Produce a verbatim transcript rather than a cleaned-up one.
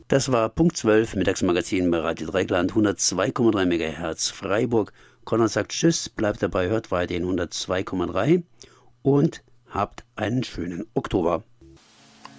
Das war Punkt zwölf, Mittagsmagazin bei Radio Dreieckland, hundertzwei Komma drei Megahertz Freiburg. Konrad sagt Tschüss, bleibt dabei, hört weiterhin hundertzwei Komma drei und habt einen schönen Oktober.